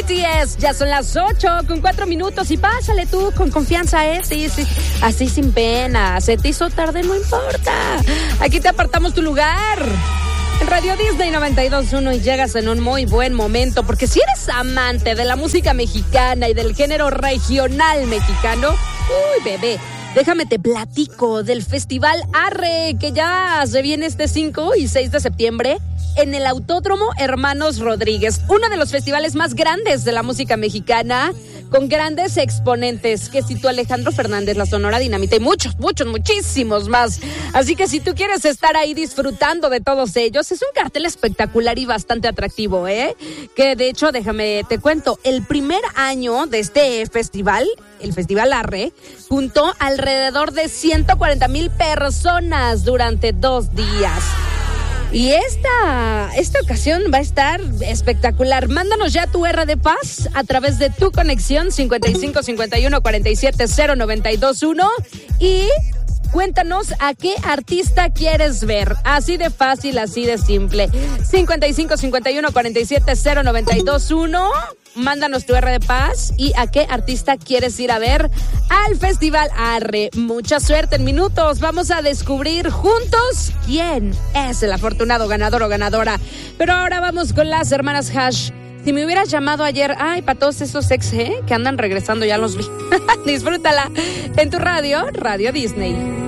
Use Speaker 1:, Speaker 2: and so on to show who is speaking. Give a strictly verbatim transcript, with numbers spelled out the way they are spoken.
Speaker 1: T S. Ya son las ocho con cuatro minutos y pásale tú con confianza, ¿eh? Sí, sí. Así sin pena. Se te hizo tarde, no importa. Aquí te apartamos tu lugar. En Radio Disney noventa y dos punto uno y llegas en un muy buen momento, porque si eres amante de la música mexicana y del género regional mexicano, uy, bebé, déjame te platico del Festival Arre, que ya se viene este cinco y seis de septiembre en el Autódromo Hermanos Rodríguez, uno de los festivales más grandes de la música mexicana, con grandes exponentes, que si tú Alejandro Fernández, la Sonora Dinamita y muchos, muchos, muchísimos más. Así que si tú quieres estar ahí disfrutando de todos ellos, es un cartel espectacular y bastante atractivo, ¿eh? Que de hecho, déjame te cuento, el primer año de este festival, el Festival Arre, juntó alrededor de ciento cuarenta mil personas durante dos días. Y esta, esta ocasión va a estar espectacular. Mándanos ya tu R de paz a través de tu conexión cincuenta y cinco cincuenta y uno cuarenta y siete cero noventa y dos uno y cuéntanos a qué artista quieres ver. Así de fácil, así de simple. cincuenta y cinco cincuenta y uno cuarenta y siete cero noventa y dos uno. Mándanos tu R de paz y a qué artista quieres ir a ver al Festival Arre. Mucha suerte en minutos. Vamos a descubrir juntos quién es el afortunado ganador o ganadora. Pero ahora vamos con las hermanas Hash. Si me hubieras llamado ayer, ay, para todos esos ex, ¿eh? Que andan regresando, ya los vi. Disfrútala en tu radio, Radio Disney.